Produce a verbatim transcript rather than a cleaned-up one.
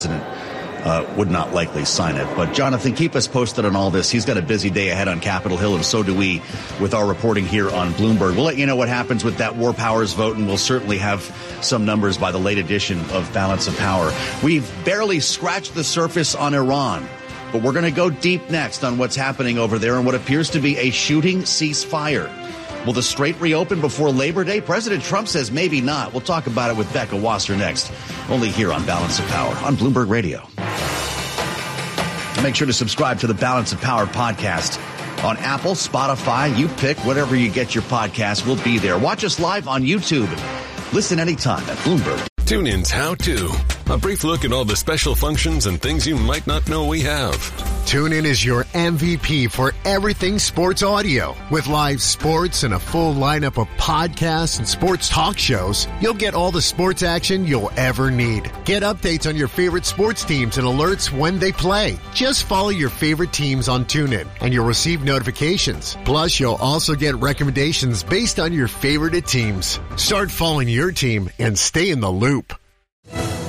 Uh, would not likely sign it. But Jonathan, keep us posted on all this. He's got a busy day ahead on Capitol Hill, and so do we with our reporting here on Bloomberg. We'll let you know what happens with that War Powers vote, and we'll certainly have some numbers by the late edition of Balance of Power. We've barely scratched the surface on Iran, but we're going to go deep next on what's happening over there and what appears to be a shooting ceasefire. Will the strait reopen before Labor Day? President Trump says maybe not. We'll talk about it with Becca Wasser next, only here on Balance of Power on Bloomberg Radio. Make sure to subscribe to the Balance of Power podcast on Apple, Spotify. You pick whatever you get your podcast. We'll be there. Watch us live on YouTube. Listen anytime at Bloomberg. TuneIn's How To. A brief look at all the special functions and things you might not know we have. TuneIn is your M V P for everything sports audio. With live sports and a full lineup of podcasts and sports talk shows, you'll get all the sports action you'll ever need. Get updates on your favorite sports teams and alerts when they play. Just follow your favorite teams on TuneIn, and you'll receive notifications. Plus, you'll also get recommendations based on your favorite teams. Start following your team and stay in the loop.